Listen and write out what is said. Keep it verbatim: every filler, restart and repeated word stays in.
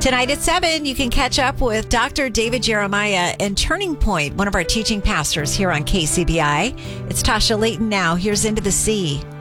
Tonight at seven, you can catch up with Doctor David Jeremiah and Turning Point, one of our teaching pastors here on K C B I. It's Tasha Layton now. Here's Into the Sea.